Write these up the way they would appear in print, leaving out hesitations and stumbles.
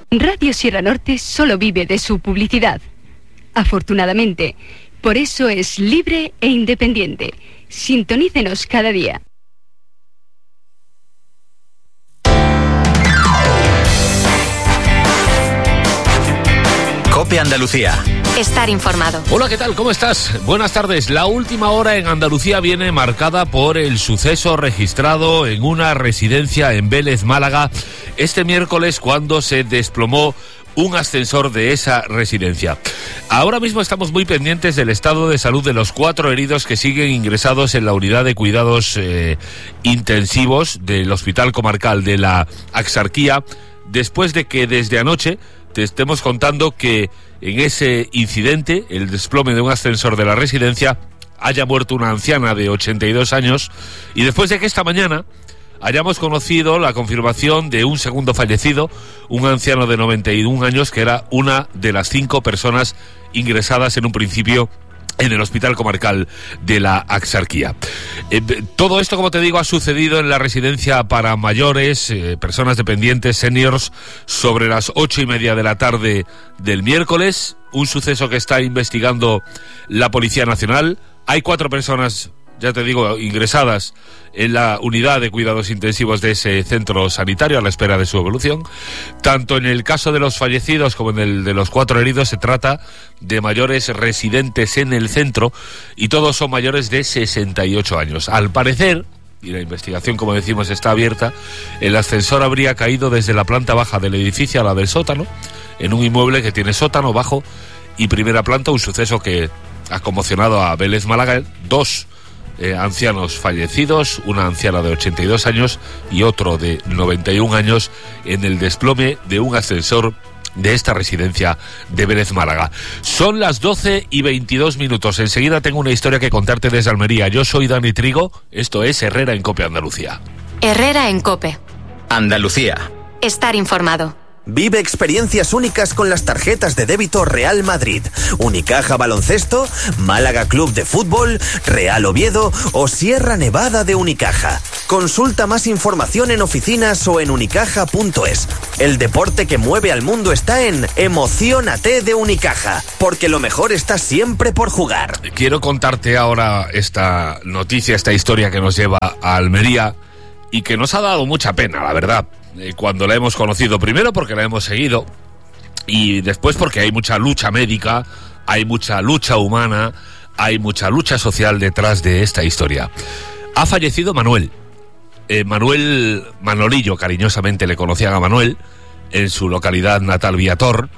Radio Sierra Norte solo vive de su publicidad. Afortunadamente, por eso es libre e independiente. Sintonícenos cada día. COPE Andalucía. Estar informado. Hola, ¿qué tal? ¿Cómo estás? Buenas tardes. La última hora en Andalucía viene marcada por el suceso registrado en una residencia en Vélez, Málaga, este miércoles, cuando se desplomó un ascensor de esa residencia. Ahora mismo estamos muy pendientes del estado de salud de los 4 heridos que siguen ingresados en la unidad de cuidados intensivos del Hospital Comarcal de la Axarquía, después de que desde anoche te estemos contando que en ese incidente, el desplome de un ascensor de la residencia, haya muerto una anciana de 82 años, y después de que esta mañana hayamos conocido la confirmación de un segundo fallecido, un anciano de 91 años, que era una de las 5 personas ingresadas en un principio en el Hospital Comarcal de la Axarquía. Todo esto, como te digo, ha sucedido en la residencia para mayores, personas dependientes, seniors, sobre las 8:30 de la tarde del miércoles. Un suceso que está investigando la Policía Nacional. Hay 4 personas, ya te digo, ingresadas en la unidad de cuidados intensivos de ese centro sanitario a la espera de su evolución. Tanto en el caso de los fallecidos como en el de los 4 heridos se trata de mayores residentes en el centro, y todos son mayores de 68 años. Al parecer, y la investigación, como decimos, está abierta, el ascensor habría caído desde la planta baja del edificio a la del sótano, en un inmueble que tiene sótano, bajo y primera planta, un suceso que ha conmocionado a Vélez, Málaga. 2 ancianos fallecidos, una anciana de 82 años y otro de 91 años en el desplome de un ascensor de esta residencia de Vélez, Málaga. Son las 12:22. Enseguida tengo una historia que contarte desde Almería. Yo soy Dani Trigo, esto es Herrera en COPE Andalucía. Herrera en COPE Andalucía. Estar informado. Vive experiencias únicas con las tarjetas de débito Real Madrid, Unicaja Baloncesto, Málaga Club de Fútbol, Real Oviedo o Sierra Nevada de Unicaja. Consulta más información en oficinas o en unicaja.es. El deporte que mueve al mundo está en Emociónate de Unicaja, porque lo mejor está siempre por jugar. Quiero contarte ahora esta noticia, esta historia que nos lleva a Almería y que nos ha dado mucha pena, la verdad, cuando la hemos conocido. Primero porque la hemos seguido, y después porque hay mucha lucha médica, hay mucha lucha humana, hay mucha lucha social detrás de esta historia. Ha fallecido Manuel. Manolillo, cariñosamente le conocían a Manuel, en su localidad natal, Viator.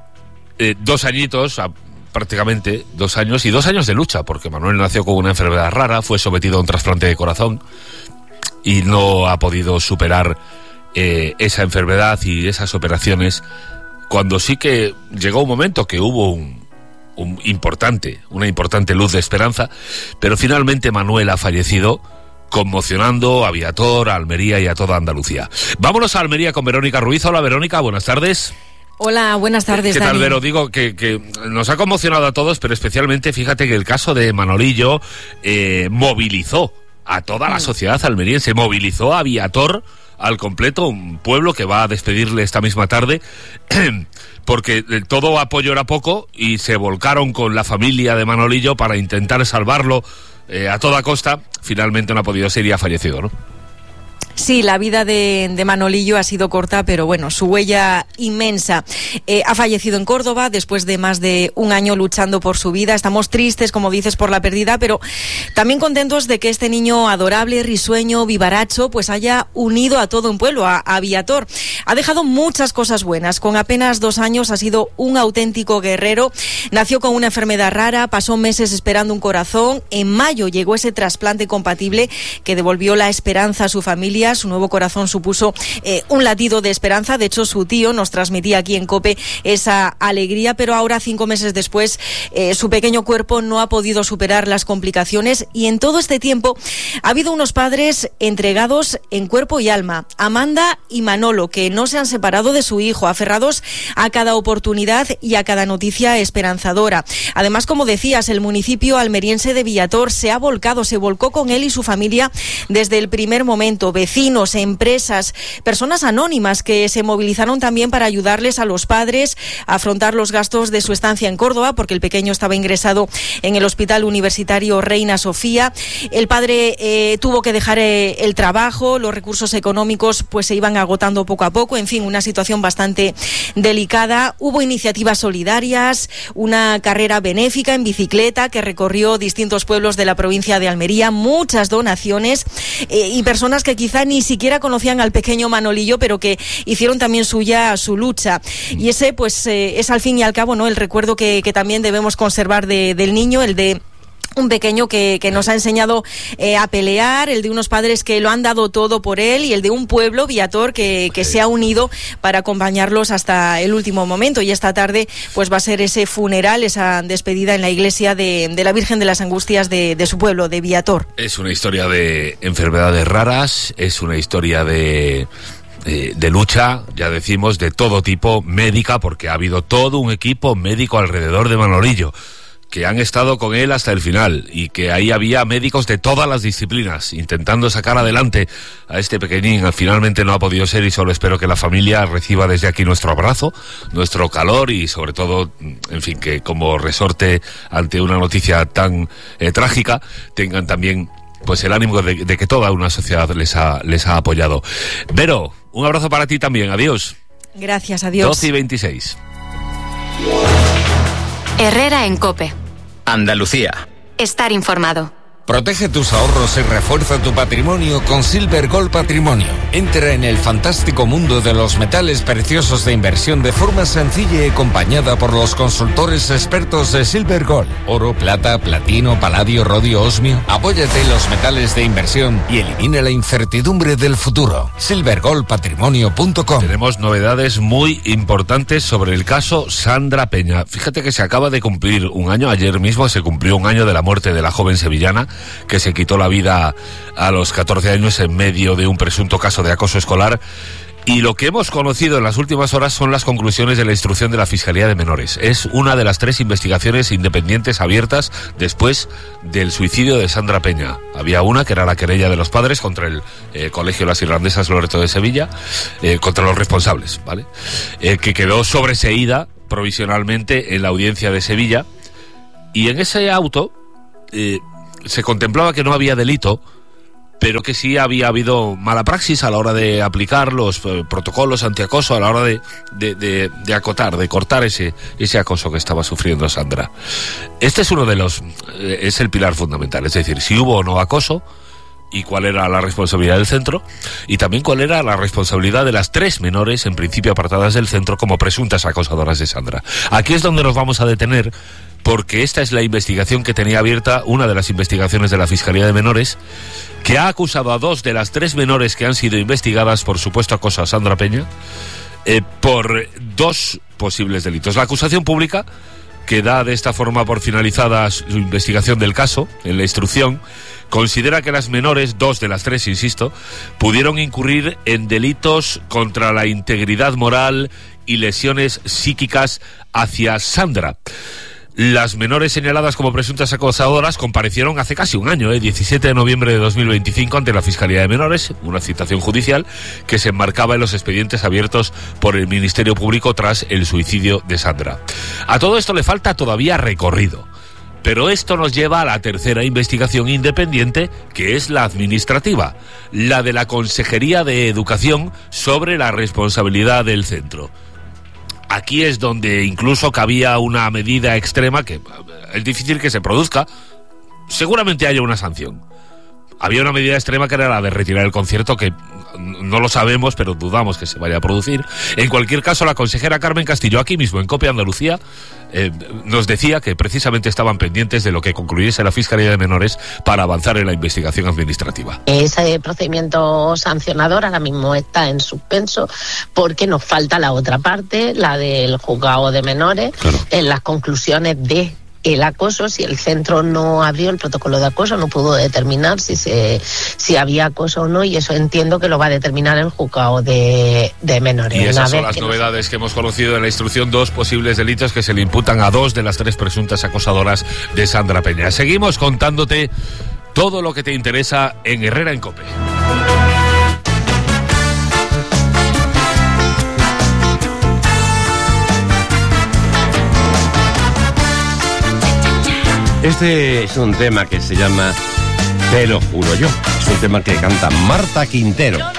2 añitos, prácticamente 2 años, y 2 años de lucha, porque Manuel nació con una enfermedad rara, fue sometido a un trasplante de corazón y no ha podido superar esa enfermedad y esas operaciones, cuando sí que llegó un momento que hubo una importante luz de esperanza, pero finalmente Manuel ha fallecido, conmocionando a Viator, a Almería y a toda Andalucía. Vámonos a Almería con Verónica Ruiz. Hola, Verónica, buenas tardes. Hola, buenas tardes, ¿Qué tal, Dani? Vero? Digo que nos ha conmocionado a todos, pero especialmente, fíjate que el caso de Manolillo movilizó a toda la sociedad almeriense, movilizó a Viator al completo, un pueblo que va a despedirle esta misma tarde, porque todo apoyo era poco y se volcaron con la familia de Manolillo para intentar salvarlo a toda costa. Finalmente no ha podido ser y ha fallecido, ¿no? Sí, la vida de Manolillo ha sido corta, pero bueno, su huella inmensa. Ha fallecido en Córdoba después de más de un año luchando por su vida. Estamos tristes, como dices, por la pérdida, pero también contentos de que este niño adorable, risueño, vivaracho, pues haya unido a todo un pueblo, a Viator. Ha dejado muchas cosas buenas. Con apenas 2 años ha sido un auténtico guerrero. Nació con una enfermedad rara, pasó meses esperando un corazón. En mayo llegó ese trasplante compatible que devolvió la esperanza a su familia. Su nuevo corazón supuso un latido de esperanza. De hecho, su tío nos transmitía aquí en COPE esa alegría, pero ahora, 5 meses después, su pequeño cuerpo no ha podido superar las complicaciones, y en todo este tiempo ha habido unos padres entregados en cuerpo y alma, Amanda y Manolo, que no se han separado de su hijo, aferrados a cada oportunidad y a cada noticia esperanzadora. Además, como decías, el municipio almeriense de Viator se volcó con él y su familia desde el primer momento. vecinos, empresas, personas anónimas que se movilizaron también para ayudarles a los padres a afrontar los gastos de su estancia en Córdoba, porque el pequeño estaba ingresado en el Hospital Universitario Reina Sofía. El padre tuvo que dejar el trabajo, los recursos económicos pues se iban agotando poco a poco, en fin, una situación bastante delicada. Hubo iniciativas solidarias, una carrera benéfica en bicicleta que recorrió distintos pueblos de la provincia de Almería, muchas donaciones y personas que quizá ni siquiera conocían al pequeño Manolillo, pero que hicieron también suya su lucha. Y ese pues es al fin y al cabo, ¿no?, el recuerdo que también debemos conservar del niño, el de un pequeño que nos ha enseñado a pelear, el de unos padres que lo han dado todo por él y el de un pueblo, Viator, que se ha unido para acompañarlos hasta el último momento. Y esta tarde pues va a ser ese funeral, esa despedida en la iglesia de la Virgen de las Angustias de su pueblo, de Viator. Es una historia de enfermedades raras, es una historia de lucha, ya decimos, de todo tipo, médica, porque ha habido todo un equipo médico alrededor de Manolillo, que han estado con él hasta el final y que ahí había médicos de todas las disciplinas intentando sacar adelante a este pequeñín. Finalmente no ha podido ser y solo espero que la familia reciba desde aquí nuestro abrazo, nuestro calor y sobre todo, en fin, que como resorte ante una noticia tan trágica tengan también pues el ánimo de que toda una sociedad les ha apoyado. Vero, un abrazo para ti también, adiós. Gracias, adiós. 12:26. Herrera en COPE. Andalucía. Estar informado. Protege tus ahorros y refuerza tu patrimonio con Silver Gold Patrimonio. Entra en el fantástico mundo de los metales preciosos de inversión de forma sencilla y acompañada por los consultores expertos de Silver Gold. Oro, plata, platino, paladio, rodio, osmio. Apóyate en los metales de inversión y elimina la incertidumbre del futuro. silvergoldpatrimonio.com. Tenemos novedades muy importantes sobre el caso Sandra Peña. Fíjate que se acaba de cumplir un año, ayer mismo se cumplió un año de la muerte de la joven sevillana que se quitó la vida a los 14 años en medio de un presunto caso de acoso escolar. Y lo que hemos conocido en las últimas horas son las conclusiones de la instrucción de la Fiscalía de Menores. Es una de las 3 investigaciones independientes abiertas después del suicidio de Sandra Peña. Había una que era la querella de los padres contra el Colegio de las Irlandesas Loreto de Sevilla, contra los responsables, ¿vale? Que quedó sobreseída provisionalmente en la audiencia de Sevilla. Y en ese auto se contemplaba que no había delito, pero que sí había habido mala praxis a la hora de aplicar los protocolos antiacoso, a la hora de acotar, de cortar ese acoso que estaba sufriendo Sandra. Este es uno de los... es el pilar fundamental, es decir, si hubo o no acoso, y cuál era la responsabilidad del centro, y también cuál era la responsabilidad de las 3 menores, en principio apartadas del centro, como presuntas acosadoras de Sandra. Aquí es donde nos vamos a detener, porque esta es la investigación que tenía abierta, una de las investigaciones de la Fiscalía de Menores, que ha acusado a 2 de las 3 menores que han sido investigadas por supuesto acoso a Sandra Peña, por 2 posibles delitos. La acusación pública, que da de esta forma por finalizada su investigación del caso, en la instrucción, considera que las menores, 2 de las 3, insisto, pudieron incurrir en delitos contra la integridad moral y lesiones psíquicas hacia Sandra. Las menores señaladas como presuntas acosadoras comparecieron hace casi un año, 17 de noviembre de 2025, ante la Fiscalía de Menores, una citación judicial que se enmarcaba en los expedientes abiertos por el Ministerio Público tras el suicidio de Sandra. A todo esto le falta todavía recorrido, pero esto nos lleva a la tercera investigación independiente, que es la administrativa, la de la Consejería de Educación sobre la responsabilidad del centro. Aquí es donde incluso cabía una medida extrema que es difícil que se produzca. Seguramente haya una sanción. Había una medida extrema que era la de retirar el concierto, que no lo sabemos, pero dudamos que se vaya a producir. En cualquier caso, la consejera Carmen Castillo, aquí mismo en COPE Andalucía, nos decía que precisamente estaban pendientes de lo que concluyese la Fiscalía de Menores para avanzar en la investigación administrativa. Ese procedimiento sancionador ahora mismo está en suspenso porque nos falta la otra parte, la del juzgado de menores, claro. En las conclusiones de el acoso, si el centro no abrió el protocolo de acoso, no pudo determinar si había acoso o no, y eso entiendo que lo va a determinar el juzgado de menores. Y esas son las novedades que hemos conocido en la instrucción, 2 posibles delitos que se le imputan a 2 de las 3 presuntas acosadoras de Sandra Peña. Seguimos contándote todo lo que te interesa en Herrera en COPE. Este es un tema que se llama Te lo juro yo. Es un tema que canta Marta Quintero.